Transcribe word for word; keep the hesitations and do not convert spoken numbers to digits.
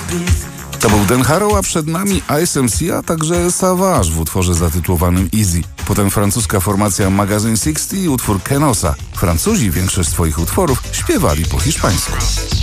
To był Dan Harrow, a przed nami S M C, a także Savage w utworze zatytułowanym Easy. Potem francuska formacja Magazine sześćdziesiąt i utwór Kenosa. Francuzi większość swoich utworów śpiewali po hiszpańsku.